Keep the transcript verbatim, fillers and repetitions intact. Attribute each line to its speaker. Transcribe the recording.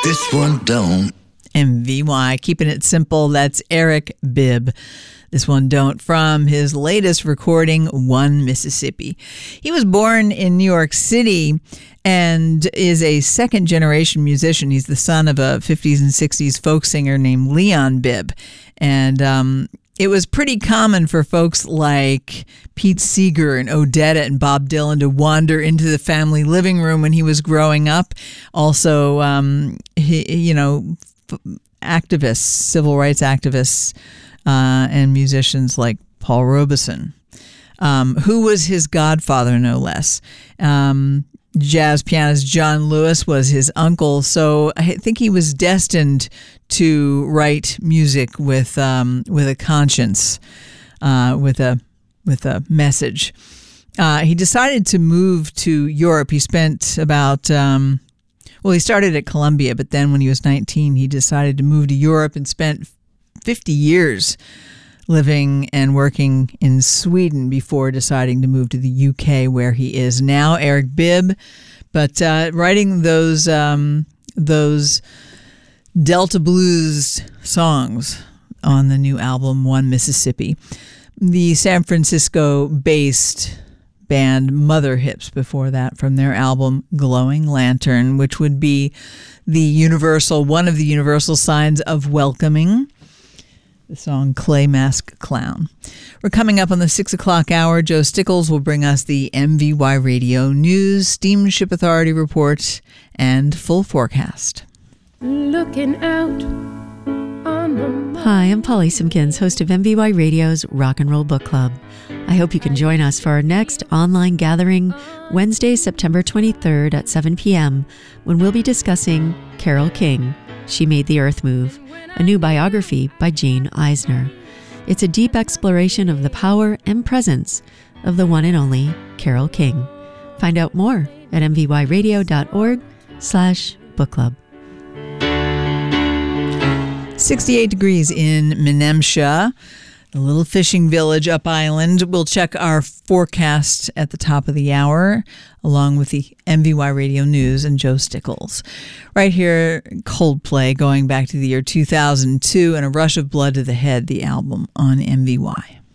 Speaker 1: This one don't.
Speaker 2: M V Y, keeping it simple. That's Eric Bibb. This one don't, from his latest recording, One Mississippi. He was born in New York City and is a second-generation musician. He's the son of a fifties and sixties folk singer named Leon Bibb. And um, it was pretty common for folks like Pete Seeger and Odetta and Bob Dylan to wander into the family living room when he was growing up. Also, um, he, you know, activists, civil rights activists, uh, and musicians like Paul Robeson, um, who was his godfather, no less. Um, jazz pianist John Lewis was his uncle, so I think he was destined to write music with um, with a conscience, uh, with a with a message. Uh, he decided to move to Europe. He spent about um, Well, he started at Columbia, but then when he was nineteen, he decided to move to Europe and spent fifty years living and working in Sweden before deciding to move to the U K, where he is now, Eric Bibb. But uh, writing those um, those Delta blues songs on the new album, One Mississippi. The San Francisco-based band Mother Hips before that, from their album Glowing Lantern, which would be the universal, one of the universal signs of welcoming, the song Clay Mask Clown. We're coming up on the six o'clock hour. Joe Stickles will bring us the M V Y Radio News, Steamship Authority report, and full forecast.
Speaker 3: Looking out on the...
Speaker 4: Hi, I'm Polly Simpkins, host of M V Y Radio's Rock and Roll Book Club. I hope you can join us for our next online gathering, Wednesday, September twenty-third at seven p.m., when we'll be discussing Carole King, She Made the Earth Move, a new biography by Jane Eisner. It's a deep exploration of the power and presence of the one and only Carole King. Find out more at mvyradio.org slash book club.
Speaker 2: sixty-eight degrees in Menemsha, a little fishing village up island. We'll check our forecast at the top of the hour, along with the M V Y Radio News and Joe Stickles. Right here, Coldplay, going back to the year two thousand two, and A Rush of Blood to the Head, the album on M V Y.